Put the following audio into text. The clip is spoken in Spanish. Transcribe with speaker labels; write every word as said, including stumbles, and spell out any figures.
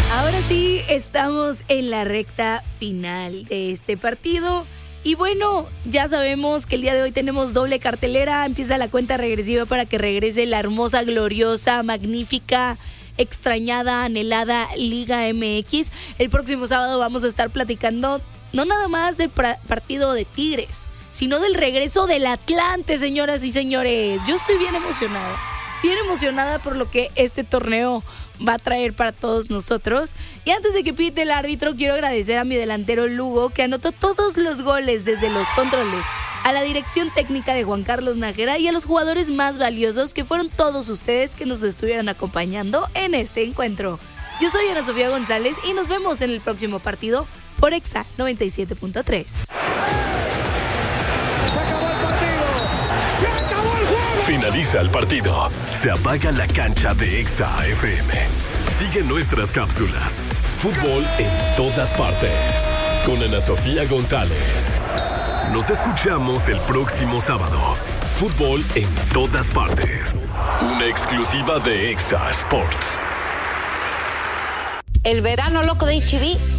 Speaker 1: Ahora sí, estamos en la recta final de este partido. Y bueno, ya sabemos que el día de hoy tenemos doble cartelera. Empieza la cuenta regresiva para que regrese la hermosa, gloriosa, magnífica, extrañada, anhelada Liga M X. El próximo sábado vamos a estar platicando no nada más del pra- partido de Tigres, sino del regreso del Atlante, señoras y señores. Yo estoy bien emocionada, bien emocionada por lo que este torneo va a traer para todos nosotros. Y antes de que pite el árbitro, quiero agradecer a mi delantero Lugo, que anotó todos los goles desde los controles, a la dirección técnica de Juan Carlos Nájera y a los jugadores más valiosos, que fueron todos ustedes que nos estuvieron acompañando en este encuentro. Yo soy Ana Sofía González y nos vemos en el próximo partido por Exa noventa y siete punto tres.
Speaker 2: Finaliza el partido. Se apaga la cancha de Exa F M. Sigue nuestras cápsulas. Fútbol en todas partes. Con Ana Sofía González. Nos escuchamos el próximo sábado. Fútbol en todas partes. Una exclusiva de Exa Sports.
Speaker 3: El verano loco de H B